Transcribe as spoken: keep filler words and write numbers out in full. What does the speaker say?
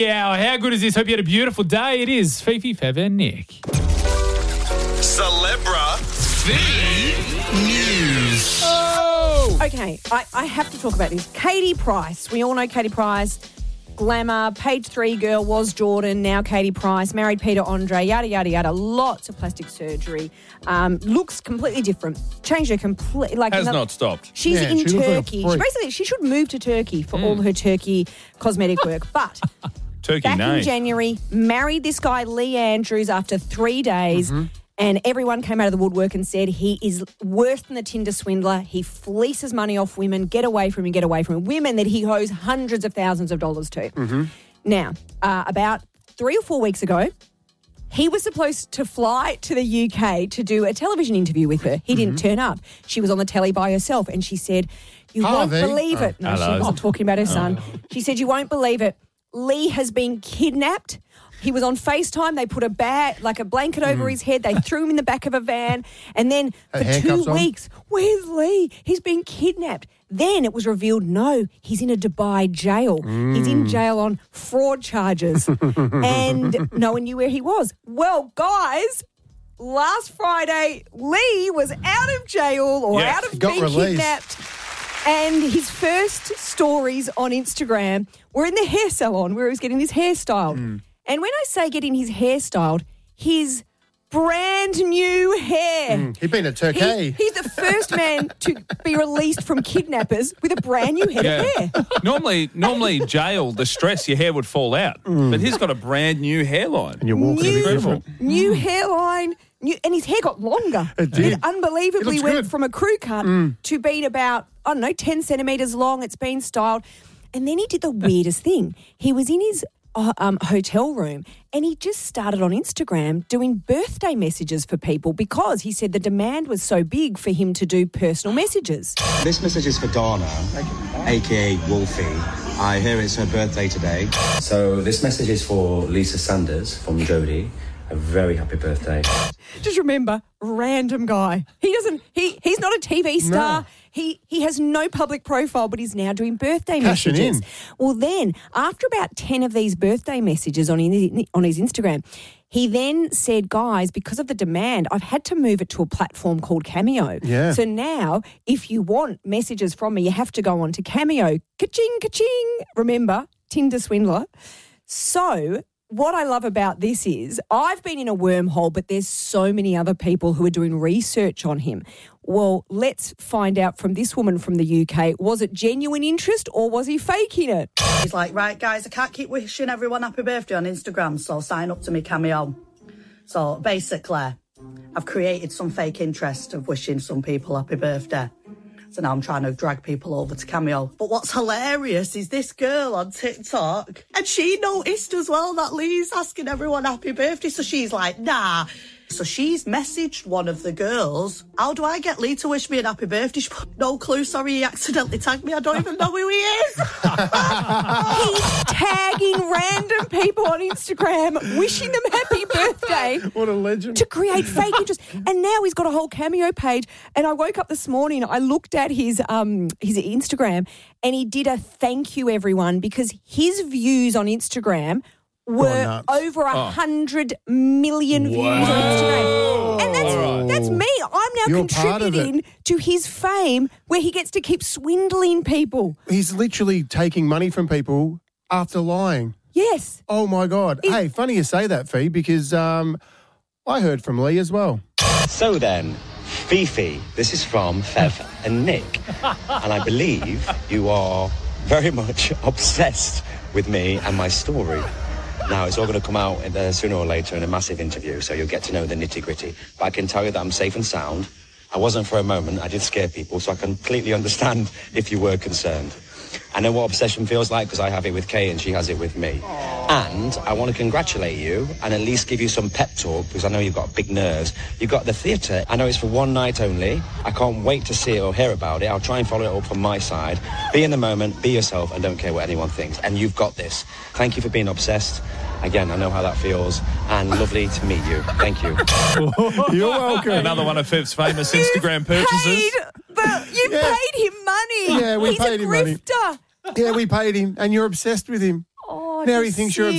Yeah, how good is this? Hope you had a beautiful day. It is Fifi, Fev and Nick. Celebra Fee News. Oh! Okay, I, I have to talk about this. Katie Price. We all know Katie Price. Glamour, Page Three girl was Jordan, now Katie Price, married Peter Andre, yada, yada, yada. Lots of plastic surgery. Um, looks completely different. Changed her completely. Like Has another, not stopped. She's Yeah, in she looks like a Turkey. freak. She basically, she should move to Turkey for all her Turkey cosmetic work. But Turkey back name. in January, married this guy, Lee Andrews, after three days. Mm-hmm. And everyone came out of the woodwork and said he is worse than the Tinder swindler. He fleeces money off women. Get away from him, get away from him. Women that he owes hundreds of thousands of dollars to. Mm-hmm. Now, uh, about three or four weeks ago, he was supposed to fly to the U K to do a television interview with her. He didn't turn up. She was on the telly by herself and she said, you won't Harvey. believe it. No, Hello. she wasn't talking about her son. She said, you won't believe it. Lee has been kidnapped. He was on FaceTime. They put a bag, like a blanket over his head. They threw him in the back of a van. And then Had for two handcuffs on? weeks, where's Lee? He's been kidnapped. Then it was revealed, no, he's in a Dubai jail. He's in jail on fraud charges. And no one knew where he was. Well, guys, last Friday, Lee was out of jail or Yes. out of He got being released. kidnapped. And his first stories on Instagram were in the hair salon where he was getting his hair styled. Mm. And when I say getting his hair styled, his brand new hair. He'd been to Turkey. He, he's the first man to be released from kidnappers with a brand new head Yeah. of hair. Normally, normally jail, the stress, your hair would fall out. But he's got a brand new hairline. and you're walking a bit New, different. new hairline, new, and his hair got longer. It did. unbelievably It looks went good. from a crew cut to being about, I don't know, ten centimetres long. It's been styled. And then he did the weirdest thing. He was in his uh, um, hotel room and he just started on Instagram doing birthday messages for people because he said the demand was so big for him to do personal messages. This message is for Donna, aka Wolfie. I hear it's her birthday today. So this message is for Lisa Sanders from Jodie. A very happy birthday. Just remember, random guy. He doesn't. He he's not a T V star. No. He he has no public profile, but he's now doing birthday Cashing messages. in. Well, then after about ten of these birthday messages on his, on his Instagram, he then said, "Guys, because of the demand, I've had to move it to a platform called Cameo. Yeah. So now, if you want messages from me, you have to go on to Cameo. Ka-ching, ka-ching. Remember, Tinder swindler. So." What I love about this is I've been in a wormhole, but there's so many other people who are doing research on him. Well, let's find out from this woman from the U K. Was it genuine interest or was he faking it? He's like, right, guys, I can't keep wishing everyone happy birthday on Instagram, so sign up to me Cameo. So basically, I've created some fake interest of wishing some people happy birthday. So now I'm trying to drag people over to Cameo. But what's hilarious is this girl on TikTok, and she noticed as well that Lee's asking everyone happy birthday. So she's like, nah. So she's messaged one of the girls, how do I get Lee to wish me a happy birthday? She put, no clue, sorry, he accidentally tagged me. I don't even know who he is. He's tagging random people on Instagram, wishing them happy birthday. What a legend. To create fake interest. And now he's got a whole Cameo page. And I woke up this morning, I looked at his um his Instagram and he did a thank you everyone because his views on Instagram were nuts. over a hundred million views on Instagram. And that's that's me. I'm now You're part of it. contributing to his fame where he gets to keep swindling people. He's literally taking money from people after lying. Yes. Oh, my God. Hey, funny you say that, Fee, because um, I heard from Lee as well. So then, Fifi, this is from Fev and Nick. And I believe you are very much obsessed with me and my story. Now, it's all going to come out uh, sooner or later in a massive interview, so you'll get to know the nitty-gritty. But I can tell you that I'm safe and sound. I wasn't for a moment. I did scare people, so I completely understand if you were concerned. I know what obsession feels like because I have it with Kay and she has it with me. And I want to congratulate you and at least give you some pep talk because I know you've got big nerves. You've got the theatre. I know it's for one night only. I can't wait to see it or hear about it. I'll try and follow it up from my side. Be in the moment, be yourself and don't care what anyone thinks. And you've got this. Thank you for being obsessed. Again, I know how that feels and lovely to meet you. Thank you. You're welcome. Another one of Fev's famous Instagram purchases. Paid, but you Yeah. paid him money. Yeah, we He's paid a him money. grifter. Yeah, we paid him, and you're obsessed with him. Oh, Now he thinks you're